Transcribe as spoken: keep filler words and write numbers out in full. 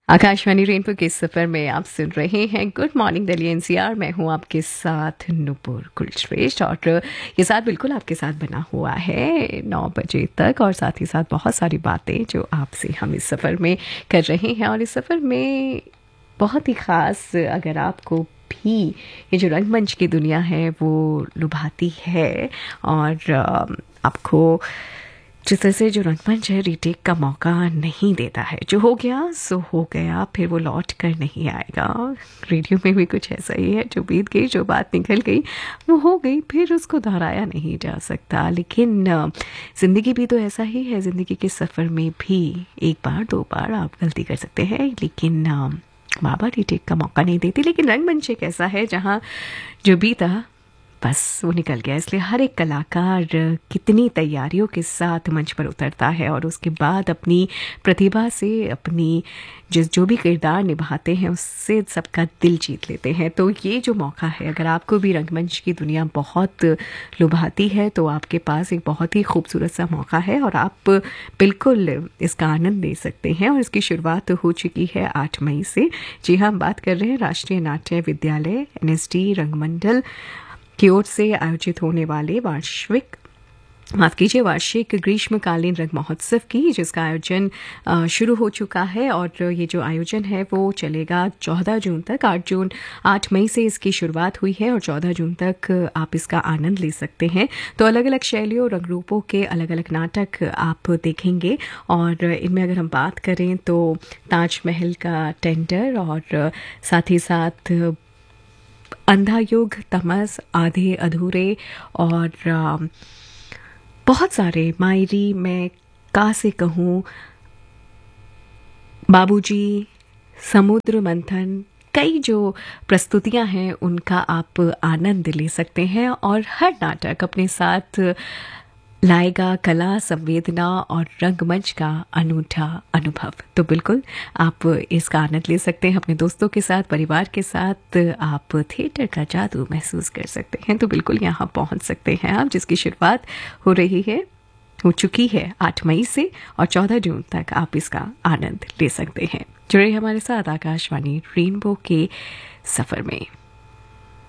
Akashvani rainbow के सफ़र में आप सुन रहे हैं गुड मॉर्निंग दिल्ली एनसीआर। मैं हूं आपके साथ नुपुर कुलश्रेष्ठ और ये साथ बिल्कुल आपके साथ बना हुआ है नौ बजे तक, और साथ ही साथ बहुत सारी बातें जो आपसे हम इस सफ़र में कर रहे हैं। और इस सफ़र में बहुत ही ख़ास, अगर आपको भी ये जो रंगमंच की दुनिया है वो लुभाती है और आपको जिस तरह से जो रंगमंच है रीटेक का मौका नहीं देता है, जो हो गया सो हो गया, फिर वो लौट कर नहीं आएगा। रेडियो में भी कुछ ऐसा ही है, जो बीत गई, जो बात निकल गई वो हो गई, फिर उसको दोहराया नहीं जा सकता। लेकिन ज़िंदगी भी तो ऐसा ही है, ज़िंदगी के सफ़र में भी एक बार दो बार आप गलती कर सकते हैं, लेकिन बार बार रीटेक का मौका नहीं देती। लेकिन रंगमंच एक ऐसा है जहाँ जो बीता बस वो निकल गया। इसलिए हर एक कलाकार कितनी तैयारियों के साथ मंच पर उतरता है और उसके बाद अपनी प्रतिभा से अपनी जिस जो भी किरदार निभाते हैं उससे सबका दिल जीत लेते हैं। तो ये जो मौका है, अगर आपको भी रंगमंच की दुनिया बहुत लुभाती है तो आपके पास एक बहुत ही खूबसूरत सा मौका है और आप बिल्कुल इसका आनंद ले सकते हैं। और इसकी शुरुआत हो चुकी है आठ मई से। जी हाँ, हम बात कर रहे हैं राष्ट्रीय नाट्य विद्यालय एन एस डी रंगमंडल की ओर से आयोजित होने वाले वार्षिक माफ कीजिए वार्षिक ग्रीष्मकालीन रंग महोत्सव की, जिसका आयोजन शुरू हो चुका है। और ये जो आयोजन है वो चलेगा चौदह जून तक। आठ जून आठ मई से इसकी शुरुआत हुई है और चौदह जून तक आप इसका आनंद ले सकते हैं। तो अलग अलग शैलियों रंग रूपों के अलग अलग नाटक आप देखेंगे। और इनमें अगर हम बात करें तो ताजमहल का टेंडर और साथ ही साथ अंधा युग, तमस, आधे अधूरे और बहुत सारे, मायरी, मैं का से कहूँ, बाबूजी, समुद्र मंथन, कई जो प्रस्तुतियां हैं उनका आप आनंद ले सकते हैं। और हर नाटक अपने साथ लाएगा कला, संवेदना और रंगमंच का अनूठा अनुभव। तो बिल्कुल आप इसका आनंद ले सकते हैं अपने दोस्तों के साथ, परिवार के साथ। आप थिएटर का जादू महसूस कर सकते हैं। तो बिल्कुल यहाँ पहुँच सकते हैं आप, जिसकी शुरुआत हो रही है हो चुकी है आठ मई से और चौदह जून तक आप इसका आनंद ले सकते हैं। जुड़े हमारे साथ आकाशवाणी रेनबो के सफ़र में।